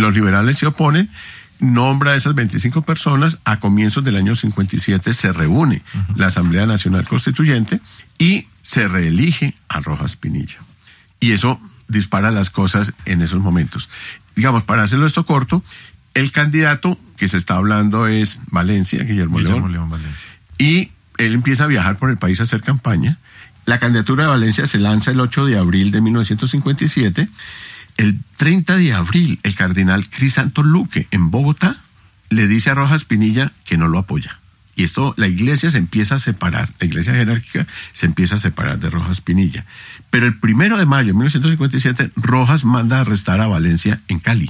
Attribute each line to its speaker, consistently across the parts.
Speaker 1: Los liberales se oponen, nombra a esas 25 personas, a comienzos del año 57 se reúne la Asamblea Nacional Constituyente y se reelige a Rojas Pinilla. Y eso dispara las cosas en esos momentos. Digamos, para hacerlo esto corto, el candidato que se está hablando es Valencia, Guillermo León
Speaker 2: Valencia.
Speaker 1: Y él empieza a viajar por el país a hacer campaña. La candidatura de Valencia se lanza el 8 de abril de 1957. El 30 de abril, el cardenal Crisanto Luque, en Bogotá, le dice a Rojas Pinilla que no lo apoya. Y esto, la iglesia se empieza a separar, la iglesia jerárquica se empieza a separar de Rojas Pinilla. Pero el 1 de mayo de 1957, Rojas manda a arrestar a Valencia en Cali.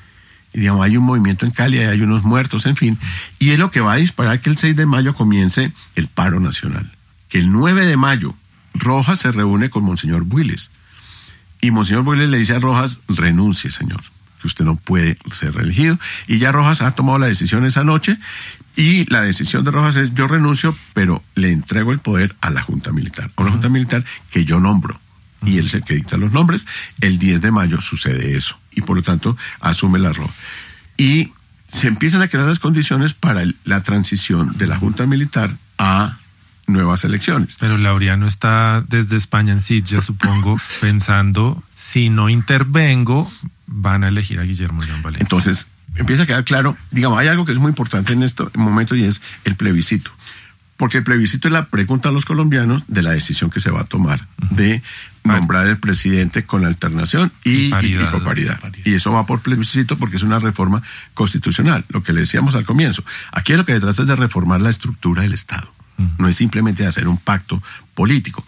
Speaker 1: Y digamos, hay un movimiento en Cali, hay unos muertos, en fin. Y es lo que va a disparar que el 6 de mayo comience el paro nacional. Que el 9 de mayo, Rojas se reúne con Monseñor Builes. Y Monseñor Builes le dice a Rojas, renuncie, señor, que usted no puede ser reelegido. Y ya Rojas ha tomado la decisión esa noche. Y la decisión de Rojas es, yo renuncio, pero le entrego el poder a la Junta Militar. A una Junta Militar que yo nombro. Y él es el que dicta los nombres. El 10 de mayo sucede eso. Y por lo tanto, asume la Roja. Y se empiezan a crear las condiciones para la transición de la Junta Militar a nuevas elecciones.
Speaker 2: Pero Laureano está desde España en Sitges, supongo, pensando, si no intervengo, van a elegir a Guillermo León Valencia.
Speaker 1: Entonces, empieza a quedar claro, digamos, hay algo que es muy importante en este momento y es el plebiscito. Porque el plebiscito es la pregunta a los colombianos de la decisión que se va a tomar de nombrar el presidente con alternación y con paridad. Y eso va por plebiscito porque es una reforma constitucional, lo que le decíamos al comienzo. Aquí lo que se trata es de reformar la estructura del Estado. No es simplemente hacer un pacto político.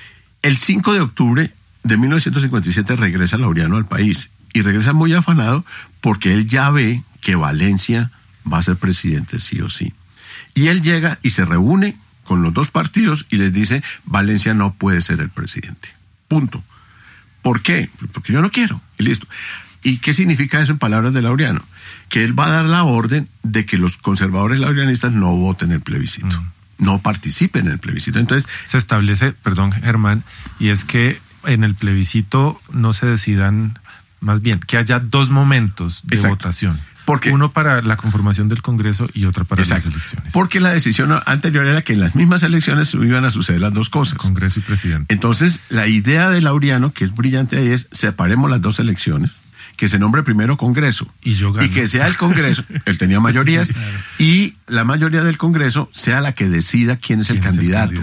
Speaker 1: El 5 de octubre de 1957 regresa Laureano al país y regresa muy afanado porque él ya ve que Valencia va a ser presidente sí o sí. Y él llega y se reúne con los dos partidos y les dice, Valencia no puede ser el presidente. Punto. ¿Por qué? Porque yo no quiero. Y listo. ¿Y qué significa eso en palabras de Laureano? Que él va a dar la orden de que los conservadores laureanistas no voten el plebiscito. No participen en el plebiscito. Entonces
Speaker 2: se establece, perdón Germán, y es que en el plebiscito no se decidan, más bien, que haya dos momentos de votación. Porque uno para la conformación del Congreso y otra para las elecciones.
Speaker 1: Porque la decisión anterior era que en las mismas elecciones iban a suceder las dos cosas.
Speaker 2: Congreso y presidente.
Speaker 1: Entonces, la idea de Laureano, que es brillante ahí, es separemos las dos elecciones, que se nombre primero Congreso.
Speaker 2: Y yo gano.
Speaker 1: Y que sea el Congreso, él tenía mayorías, y la mayoría del Congreso sea la que decida quién es el candidato.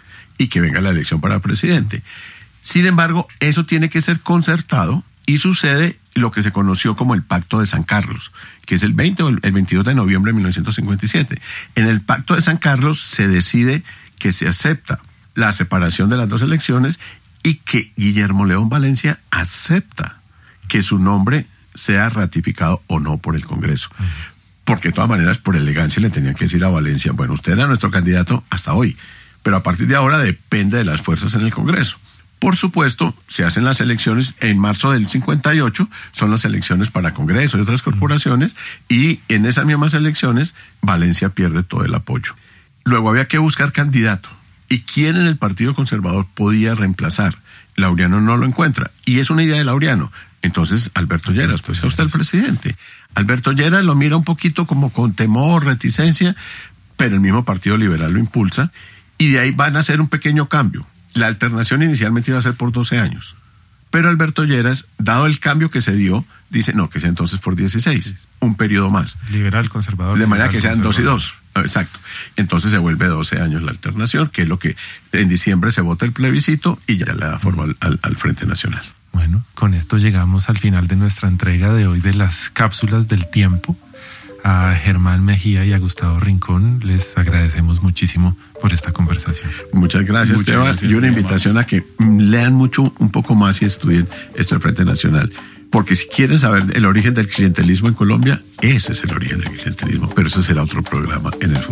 Speaker 1: Y que venga la elección para presidente. Sin embargo, eso tiene que ser concertado y sucede lo que se conoció como el Pacto de San Carlos, que es el 20 o el 22 de noviembre de 1957. En el Pacto de San Carlos se decide que se acepta la separación de las dos elecciones y que Guillermo León Valencia acepta que su nombre sea ratificado o no por el Congreso. Porque de todas maneras, por elegancia, le tenían que decir a Valencia, bueno, usted era nuestro candidato hasta hoy, pero a partir de ahora depende de las fuerzas en el Congreso. Por supuesto, se hacen las elecciones en marzo del 58, son las elecciones para Congreso y otras corporaciones, y en esas mismas elecciones Valencia pierde todo el apoyo. Luego había que buscar candidato. ¿Y quién en el Partido Conservador podía reemplazar? Laureano no lo encuentra, y es una idea de Laureano. Entonces, Alberto Lleras, pues sea usted el presidente. Alberto Lleras lo mira un poquito como con temor, reticencia, pero el mismo Partido Liberal lo impulsa, y de ahí van a hacer un pequeño cambio. La alternación inicialmente iba a ser por 12 años, pero Alberto Lleras, dado el cambio que se dio, dice, no, que sea entonces por 16, un periodo más.
Speaker 2: Liberal, conservador.
Speaker 1: De manera que sean 2 y 2. Exacto. Entonces se vuelve 12 años la alternación, que es lo que en diciembre se vota el plebiscito y ya le da forma al Frente Nacional.
Speaker 2: Bueno, con esto llegamos al final de nuestra entrega de hoy de las cápsulas del tiempo. A Germán Mejía y a Gustavo Rincón les agradecemos muchísimo por esta conversación.
Speaker 1: Muchas gracias, Esteban. Y una invitación a que lean mucho, un poco más y estudien esto del Frente Nacional. Porque si quieren saber el origen del clientelismo en Colombia, ese es el origen del clientelismo. Pero eso será otro programa en el futuro.